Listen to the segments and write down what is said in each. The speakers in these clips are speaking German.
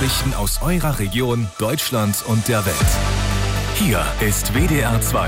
Nachrichten aus eurer Region, Deutschland und der Welt. Hier ist WDR 2.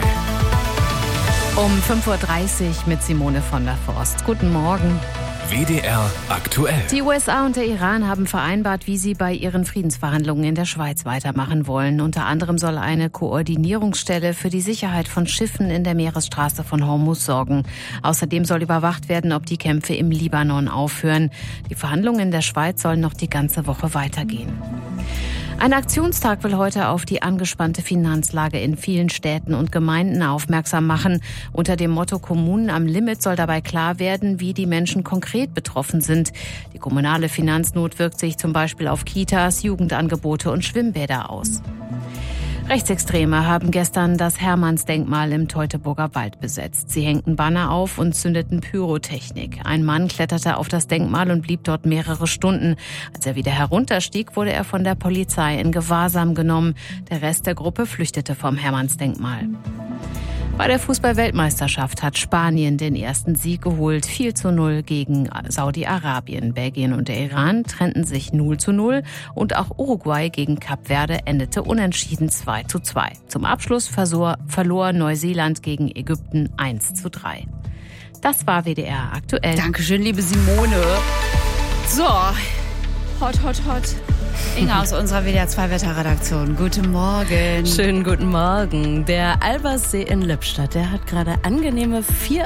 Um 5.30 Uhr mit Simone von der Forst. Guten Morgen. WDR aktuell. Die USA und der Iran haben vereinbart, wie sie bei ihren Friedensverhandlungen in der Schweiz weitermachen wollen. Unter anderem soll eine Koordinierungsstelle für die Sicherheit von Schiffen in der Meeresstraße von Hormuz sorgen. Außerdem soll überwacht werden, ob die Kämpfe im Libanon aufhören. Die Verhandlungen in der Schweiz sollen noch die ganze Woche weitergehen. Ein Aktionstag will heute auf die angespannte Finanzlage in vielen Städten und Gemeinden aufmerksam machen. Unter dem Motto Kommunen am Limit soll dabei klar werden, wie die Menschen konkret betroffen sind. Die kommunale Finanznot wirkt sich zum Beispiel auf Kitas, Jugendangebote und Schwimmbäder aus. Rechtsextreme haben gestern das Hermannsdenkmal im Teutoburger Wald besetzt. Sie hängten Banner auf und zündeten Pyrotechnik. Ein Mann kletterte auf das Denkmal und blieb dort mehrere Stunden. Als er wieder herunterstieg, wurde er von der Polizei in Gewahrsam genommen. Der Rest der Gruppe flüchtete vom Hermannsdenkmal. Bei der Fußball-Weltmeisterschaft hat Spanien den ersten Sieg geholt. 4:0 gegen Saudi-Arabien. Belgien und der Iran trennten sich 0:0 und auch Uruguay gegen Kap Verde endete unentschieden 2:2. Zum Abschluss verlor Neuseeland gegen Ägypten 1:3. Das war WDR aktuell. Dankeschön, liebe Simone. So, hot. Inga aus unserer WDR 2 Wetterredaktion. Guten Morgen. Schönen guten Morgen. Der Alberssee in Lippstadt, der hat gerade angenehme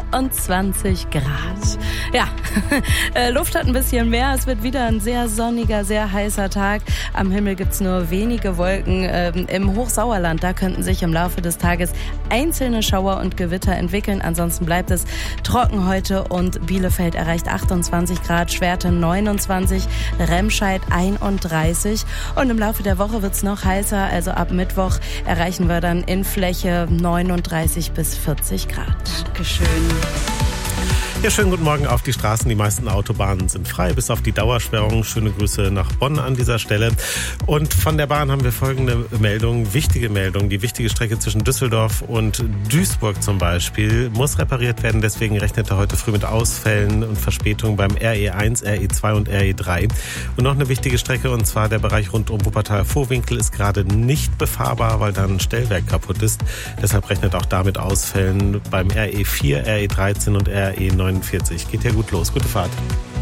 24 Grad. Ja, Luft hat ein bisschen mehr. Es wird wieder ein sehr sonniger, sehr heißer Tag. Am Himmel gibt's nur wenige Wolken. Im Hochsauerland, da könnten sich im Laufe des Tages einzelne Schauer und Gewitter entwickeln. Ansonsten bleibt es trocken heute und Bielefeld erreicht 28 Grad, Schwerte 29, Remscheid 31. Und im Laufe der Woche wird's noch heißer, also ab Mittwoch erreichen wir dann in Fläche 39 bis 40 Grad. Dankeschön. Ja, schönen guten Morgen auf die Straßen. Die meisten Autobahnen sind frei, bis auf die Dauersperrung. Schöne Grüße nach Bonn an dieser Stelle. Und von der Bahn haben wir folgende Meldung, wichtige Meldung. Die wichtige Strecke zwischen Düsseldorf und Duisburg zum Beispiel muss repariert werden. Deswegen rechnet er heute früh mit Ausfällen und Verspätungen beim RE1, RE2 und RE3. Und noch eine wichtige Strecke, und zwar der Bereich rund um Wuppertal-Vohwinkel ist gerade nicht befahrbar, weil da ein Stellwerk kaputt ist. Deshalb rechnet auch damit Ausfällen beim RE4, RE13 und RE9. Geht ja gut los. Gute Fahrt.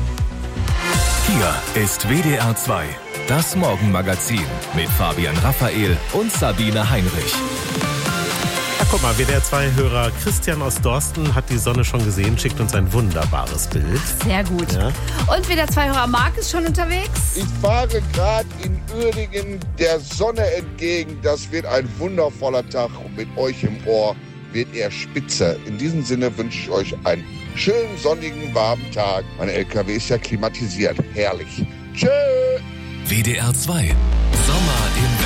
Hier ist WDR 2, das Morgenmagazin mit Fabian Raphael und Sabine Heinrich. Ja, guck mal, WDR 2-Hörer Christian aus Dorsten hat die Sonne schon gesehen, schickt uns ein wunderbares Bild. Sehr gut. Ja. Und WDR 2-Hörer Marc ist schon unterwegs. Ich fahre gerade in Uerdingen der Sonne entgegen. Das wird ein wundervoller Tag und mit euch im Ohr wird er spitze. In diesem Sinne wünsche ich euch einen schönen, sonnigen, warmen Tag. Mein LKW ist ja klimatisiert. Herrlich. Tschö. WDR 2, Sommer im